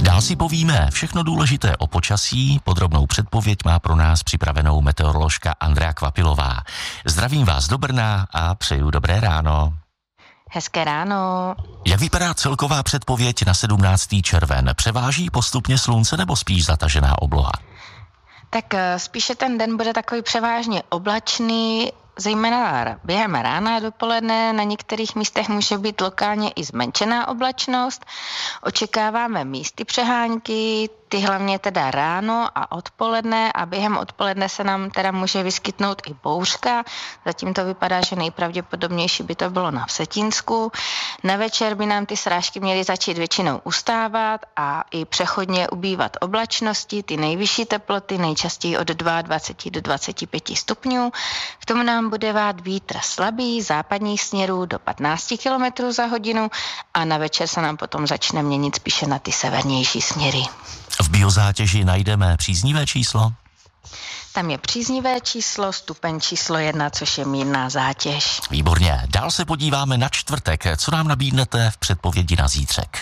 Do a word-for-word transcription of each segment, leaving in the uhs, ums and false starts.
Dál si povíme všechno důležité o počasí. Podrobnou předpověď má pro nás připravenou meteoroložka Andrea Kvapilová. Zdravím vás do Brna a přeju dobré ráno. Hezké ráno. Jak vypadá celková předpověď na sedmnáctý červen? Převáží postupně slunce nebo spíš zatažená obloha? Tak spíše ten den bude takový převážně oblačný, zejména během rána a dopoledne. Na některých místech může být lokálně i zmenšená oblačnost. Očekáváme místy přehánky, ty hlavně teda ráno a odpoledne, a během odpoledne se nám teda může vyskytnout i bouřka. Zatím to vypadá, že nejpravděpodobnější by to bylo na Vsetínsku. Na večer by nám ty srážky měly začít většinou ustávat a i přechodně ubývat oblačnosti, ty nejvyšší teploty, nejčastěji od dvacet dva do dvaceti pěti stupňů. K tomu nám bude vát vítr slabý, západních směrů do patnáct kilometrů za hodinu a na večer se nám potom začne měnit spíše na ty severnější směry. V biozátěži najdeme příznivé číslo? Tam je příznivé číslo, stupeň číslo jedna, což je mírná zátěž. Výborně. Dál se podíváme na čtvrtek. Co nám nabídnete v předpovědi na zítřek?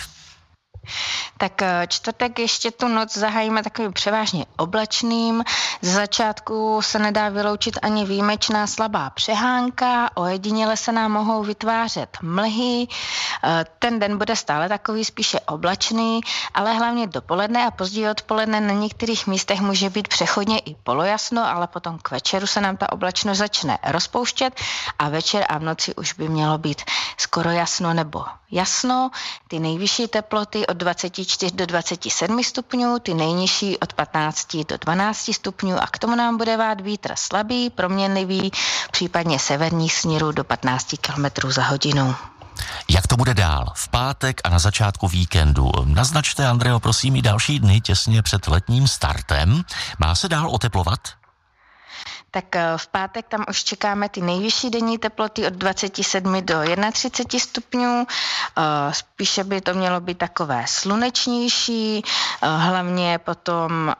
Tak čtvrtek ještě tu noc zahájíme takovým převážně oblačným. Z začátku se nedá vyloučit ani výjimečná slabá přehánka, ojediněle se nám mohou vytvářet mlhy. Ten den bude stále takový spíše oblačný, ale hlavně dopoledne a později odpoledne na některých místech může být přechodně i polojasno, ale potom k večeru se nám ta oblačnost začne rozpouštět a večer a v noci už by mělo být skoro jasno nebo jasno. Ty nejvyšší teploty od dvacet čtyři do dvaceti sedmi stupňů, ty nejnižší od patnácti do dvanácti stupňů a k tomu nám bude vát vítr slabý, proměnlivý, případně severních směrů do patnácti kilometrů za hodinu. Jak to bude dál? V pátek a na začátku víkendu. Naznačte, Andreo, prosím, i další dny těsně před letním startem. Má se dál oteplovat? Tak v pátek tam už čekáme ty nejvyšší denní teploty od dvacet sedm do třicet jedna stupňů. Spíše by to mělo být takové slunečnější, hlavně potom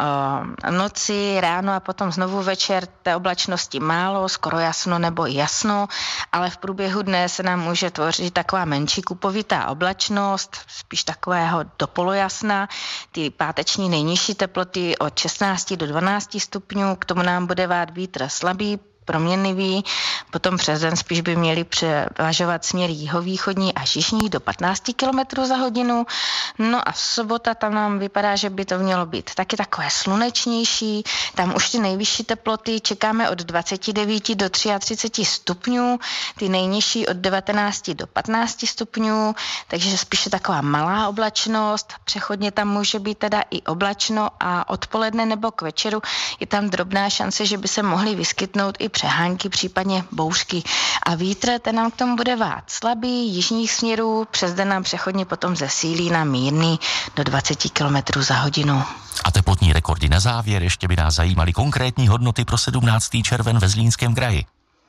noci, ráno a potom znovu večer té oblačnosti málo, skoro jasno nebo jasno, ale v průběhu dne se nám může tvořit taková menší kupovitá oblačnost, spíš takového dopolojasna. Ty páteční nejnižší teploty od šestnácti do dvanácti stupňů, k tomu nám bude vát vítr slabý, proměnlivý, potom přes den spíš by měli převažovat směr jihovýchodní až jižní do patnácti kilometrů za hodinu. No a v sobota tam nám vypadá, že by to mělo být taky takové slunečnější. Tam už ty nejvyšší teploty čekáme od dvaceti devíti do třiceti tří stupňů, ty nejnižší od devatenácti do patnácti stupňů, takže spíše taková malá oblačnost. Přechodně tam může být teda i oblačno a odpoledne nebo k večeru je tam drobná šance, že by se mohly vyskytnout i přehánky, případně bouřky. A vítr, ten nám k tomu bude vát slabý, jižních směrů, přes den nám přechodně potom zesílí na mírný do dvaceti kilometrů za hodinu. A teplotní rekordy na závěr, ještě by nás zajímaly konkrétní hodnoty pro sedmnáctý červen ve Zlínském kraji.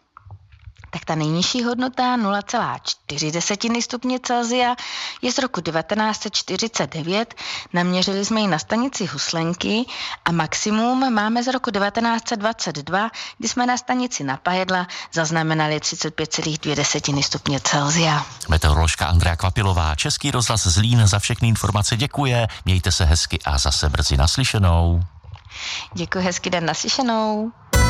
Tak ta nejnižší hodnota nula celá čtyři stupně Celsia je z roku devatenáct set čtyřicet devět, naměřili jsme ji na stanici Huslenky a maximum máme z roku devatenáct set dvacet dva, kdy jsme na stanici Napajedla zaznamenali třicet pět celá dvě stupně Celsia. Meteoroložka Andrea Kvapilová, Český rozhlas Zlín, za všechny informace děkuje, mějte se hezky a zase brzy naslyšenou. Děkuji, hezký den, naslyšenou.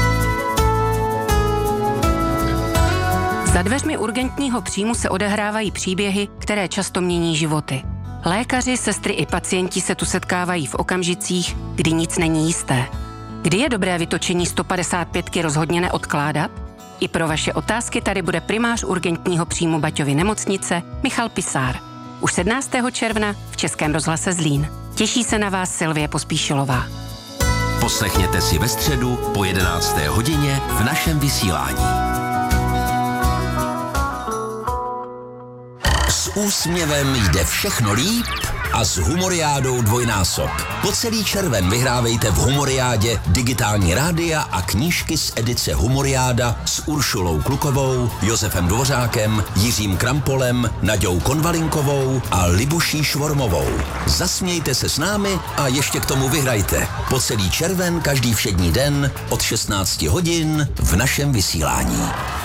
Za dveřmi urgentního příjmu se odehrávají příběhy, které často mění životy. Lékaři, sestry i pacienti se tu setkávají v okamžicích, kdy nic není jisté. Kdy je dobré vytočení sto padesát pětky rozhodně neodkládat? I pro vaše otázky tady bude primář urgentního příjmu Baťovy nemocnice Michal Pisár. Už sedmnáctého června v Českém rozhlase Zlín. Těší se na vás Silvie Pospíšilová. Poslechněte si ve středu po jedenácté hodině v našem vysílání. S úsměvem jde všechno líp a s Humoriádou dvojnásob. Po celý červen vyhrávejte v Humoriádě digitální rádia a knížky z edice Humoriáda s Uršulou Klukovou, Josefem Dvořákem, Jiřím Krampolem, Naďou Konvalinkovou a Libuší Švormovou. Zasmějte se s námi a ještě k tomu vyhrajte. Po celý červen každý všední den od šestnácti hodin v našem vysílání.